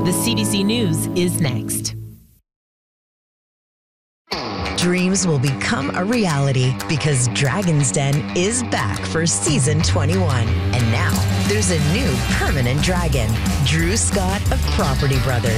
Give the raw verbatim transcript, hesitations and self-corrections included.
The C B C News is next. Dreams will become a reality because Dragon's Den is back for season twenty-one. And now there's a new permanent dragon, Drew Scott of Property Brothers.